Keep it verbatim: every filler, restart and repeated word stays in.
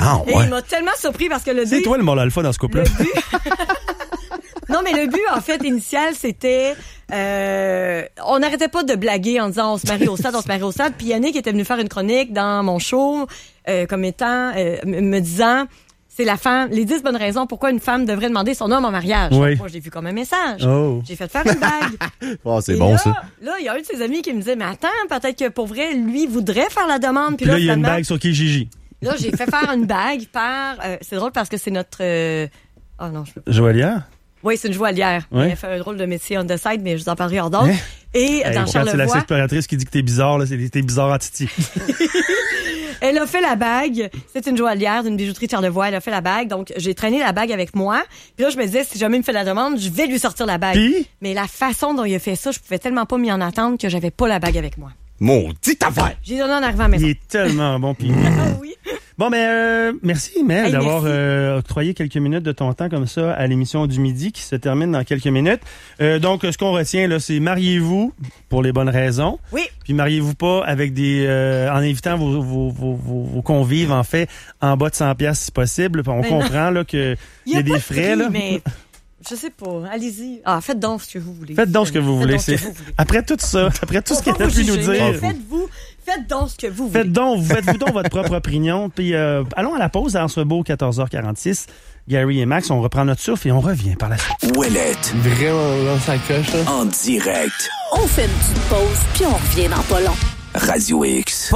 Ah, Et ouais. il m'a tellement surpris parce que le C'est but... toi le mâle alpha dans ce couple-là. Le but... Non, mais le but, en fait, initial, c'était... Euh, on n'arrêtait pas de blaguer en disant on se marie au stade, on se marie au stade. Puis Yannick était venu faire une chronique dans mon show euh, comme étant... Euh, me disant... C'est la femme, les dix bonnes raisons pourquoi une femme devrait demander son homme en mariage. Oui. Moi, je l'ai vu comme un message. Oh. J'ai fait faire une bague. Oh, c'est Et bon, là, ça. Là, il y a un de ses amis qui me disait, mais attends, peut-être que pour vrai, lui voudrait faire la demande. Puis là, il y a une finalement, bague sur Kijiji. Là, j'ai fait faire une bague par... Euh, c'est drôle parce que c'est notre... Euh... Oh non, je peux pas. Joaillière? Oui, c'est une joaillière. Ouais. Elle fait un drôle de métier on the side, mais je vous en parlerai hors d'ordre. Hein? Et Hey, dans quand c'est la Charlevoix, exploratrice qui dit que t'es bizarre, là, c'est t'es bizarre à Titi. elle a fait la bague. C'est une joaillière d'une bijouterie de Charlevoix. Elle a fait la bague. Donc, j'ai traîné la bague avec moi. Puis là, je me disais, si jamais il me fait la demande, je vais lui sortir la bague. Puis? Mais la façon dont il a fait ça, je pouvais tellement pas m'y en attendre que j'avais pas la bague avec moi. Maudite affaire! J'ai donné en arrivant à la maison. Il est tellement bon. Puis... Ah oui. Bon, mais euh, merci, Mel, Hey, d'avoir merci. euh, octroyé quelques minutes de ton temps comme ça à l'émission du midi qui se termine dans quelques minutes. Euh, donc, ce qu'on retient, là, c'est mariez-vous pour les bonnes raisons. Oui. Puis mariez-vous pas avec des... Euh, en invitant vos, vos, vos, vos, vos convives, en fait, en bas de cent piastres si possible. Puis on Mais comprend là, qu'il y a, pas des de frais. prix, là. mais je sais pas. Allez-y. Ah, faites donc ce que vous voulez. Faites donc ce que vous Faites voulez. donc ce que C'est... vous voulez. Après tout ça, après tout On ce qu'elle va a vous pu nous juger, mais dire... Faites-vous, faites donc ce que vous voulez. Faites donc, faites-vous donc votre propre opinion. Puis euh, allons à la pause dans ce beau quatorze heures quarante-six. Gary et Max, on reprend notre souffle et on revient par la suite. Ouellette. Vraiment dans sa coche, là. En direct. On fait une petite pause, puis on revient dans pas long. Radio X.